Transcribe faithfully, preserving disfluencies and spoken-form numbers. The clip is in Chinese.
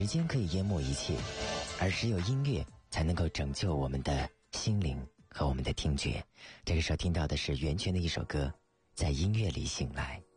时间可以淹没一切，而只有音乐才能够拯救我们的心灵和我们的听觉。这个时候听到的是袁泉的一首歌《在音乐里醒来》。